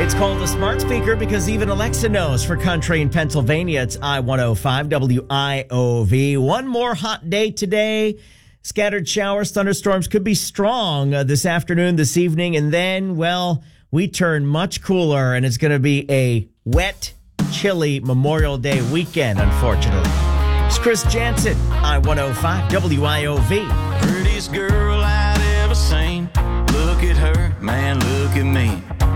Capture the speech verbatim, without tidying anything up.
It's called a smart speaker because even Alexa knows. For country in Pennsylvania, it's I one oh five W I O V. One more hot day today. Scattered showers, thunderstorms could be strong uh, this afternoon, this evening. And then, well, we turn much cooler and it's going to be a wet, chilly Memorial Day weekend, unfortunately. It's Chris Jansen, I one oh five W I O V. Prettiest girl I'd ever seen. Look at her, man, look at me.